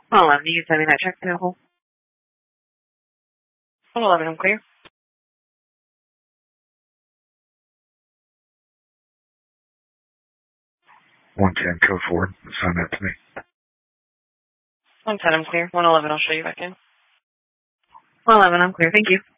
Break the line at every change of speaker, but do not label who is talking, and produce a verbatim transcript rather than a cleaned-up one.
one eleven, you can send me that check sample. one eleven, I'm clear.
one ten, code forward. Assign that to me.
one ten, I'm clear. one eleven, I'll show you back in. one eleven, I'm clear. Thank you.